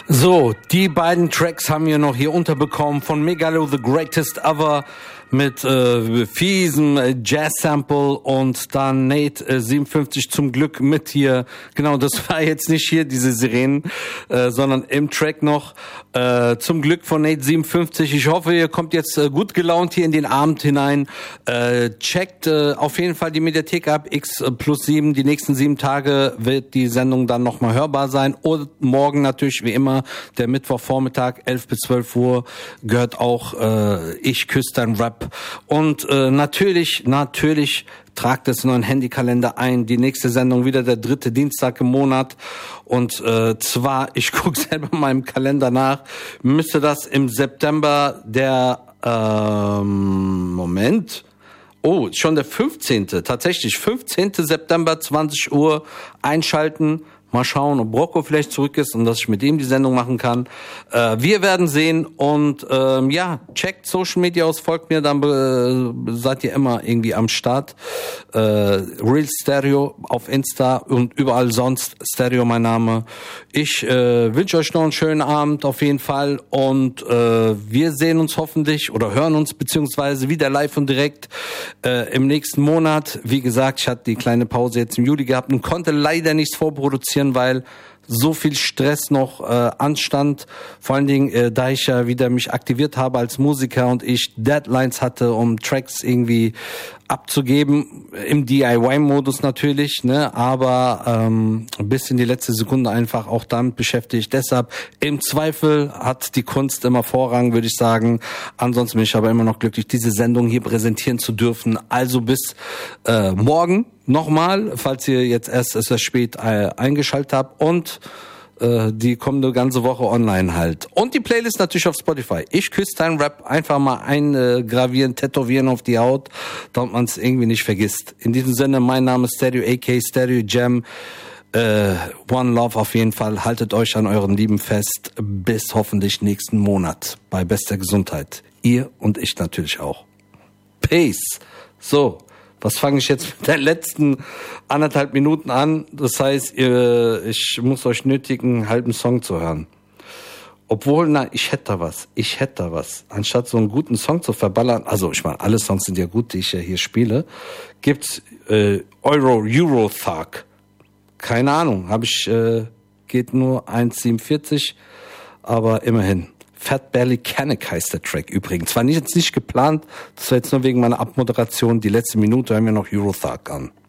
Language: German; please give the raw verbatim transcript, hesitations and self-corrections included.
So, die beiden Tracks haben wir noch hier unterbekommen von Megalo, The Greatest Ever, mit äh, fiesem äh, Jazz-Sample und dann Nate äh, siebenundfünfzig zum Glück mit hier. Genau, das war jetzt nicht hier diese Sirenen, äh, sondern im Track noch äh, zum Glück von Nate siebenundfünfzig. Ich hoffe, ihr kommt jetzt äh, gut gelaunt hier in den Abend hinein. Äh, checkt äh, auf jeden Fall die Mediathek ab, X plus sieben. Die nächsten sieben Tage wird die Sendung dann nochmal hörbar sein. Und morgen natürlich wie immer, der Mittwochvormittag, elf bis zwölf Uhr, gehört auch äh, Ich küsse dein Rap. Und äh, natürlich, natürlich tragt es in euren Handykalender ein. Die nächste Sendung wieder der dritte Dienstag im Monat. Und äh, zwar, ich gucke selber mal im Kalender nach, müsste das im September der, ähm, Moment, oh, schon der fünfzehnte Tatsächlich, fünfzehnten September, zwanzig Uhr einschalten. Mal schauen, ob Brocco vielleicht zurück ist und dass ich mit ihm die Sendung machen kann. Äh, wir werden sehen und ähm, ja, checkt Social Media aus, folgt mir, dann äh, seid ihr immer irgendwie am Start. Äh, Real Stereo auf Insta und überall sonst Stereo mein Name. Ich äh, wünsche euch noch einen schönen Abend auf jeden Fall und äh, wir sehen uns hoffentlich oder hören uns beziehungsweise wieder live und direkt äh, im nächsten Monat. Wie gesagt, ich hatte die kleine Pause jetzt im Juli gehabt und konnte leider nichts vorproduzieren, weil so viel Stress noch äh, anstand. Vor allen Dingen, äh, da ich ja wieder mich aktiviert habe als Musiker und ich Deadlines hatte, um Tracks irgendwie abzugeben, im D I Y-Modus natürlich, ne, aber ähm, bis in die letzte Sekunde einfach auch damit beschäftigt. Deshalb im Zweifel hat die Kunst immer Vorrang, würde ich sagen. Ansonsten bin ich aber immer noch glücklich, diese Sendung hier präsentieren zu dürfen. Also bis äh, morgen nochmal, falls ihr jetzt erst etwas spät äh, eingeschaltet habt und äh, die kommende ganze Woche online halt. Und die Playlist natürlich auf Spotify. Ich küsse dein Rap, einfach mal eingravieren, tätowieren auf die Haut, damit man es irgendwie nicht vergisst. In diesem Sinne, mein Name ist Stereo, aka Stereo Jam. Äh, One Love auf jeden Fall. Haltet euch an euren Lieben fest. Bis hoffentlich nächsten Monat. Bei bester Gesundheit. Ihr und ich natürlich auch. Peace. So. Was fange ich jetzt mit den letzten anderthalb Minuten an? Das heißt, ihr, ich muss euch nötigen, einen halben Song zu hören. Obwohl, na, ich hätte da was. Ich hätte da was. Anstatt so einen guten Song zu verballern, also ich meine, alle Songs sind ja gut, die ich ja hier spiele, gibt's äh, Euro, Euro Thug. Keine Ahnung, habe ich, äh, geht nur eins siebenundvierzig, aber immerhin. Fat Belly Canic heißt der Track übrigens. War nicht, jetzt nicht geplant, das war jetzt nur wegen meiner Abmoderation. Die letzte Minute haben wir noch Euro Thug an.